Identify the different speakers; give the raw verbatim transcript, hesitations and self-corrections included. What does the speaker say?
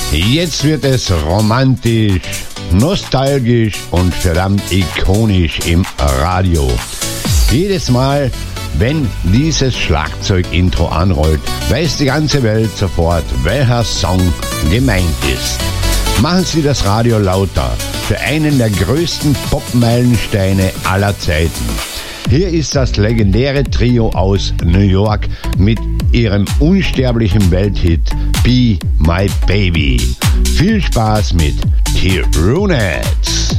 Speaker 1: Jetzt wird es romantisch, nostalgisch und verdammt ikonisch im Radio. Jedes Mal, wenn dieses Schlagzeugintro anrollt, weiß die ganze Welt sofort, welcher Song gemeint ist. Machen Sie das Radio lauter für einen der größten Pop-Meilensteine aller Zeiten. Hier ist das legendäre Trio aus New York mit ihrem unsterblichen Welthit Be My Baby. Viel Spaß mit T-Runettes.